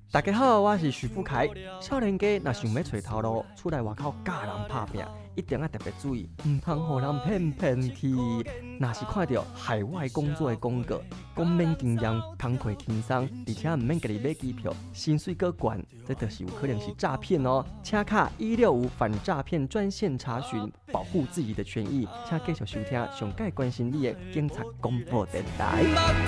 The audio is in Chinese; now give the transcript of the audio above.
大家好，我是徐富凯。少年家若想要找头路，出来外口教人拍拼，一定要特别注意，唔通互人骗去。若是看到海外工作的广告，讲免经验、工课轻松，而且唔免家己买机票，薪水阁悬，这就是有可能是诈骗哦。请卡165反诈骗专线查询，保护自己的权益。请继续收听上届关心你的警察广播电台。